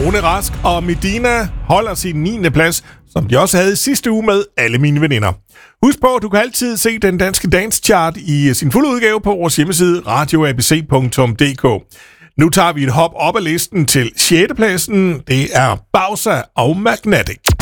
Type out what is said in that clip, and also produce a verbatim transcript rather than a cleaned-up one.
Rune Rask og Medina holder sin niende plads, som de også havde sidste uge med Alle Mine Veninder. Husk på, at du kan altid se den danske dance chart i sin fulde udgave på vores hjemmeside radio a b c punktum d k. Nu tager vi et hop op ad listen til sjette pladsen. Det er Bowser og Magnetic.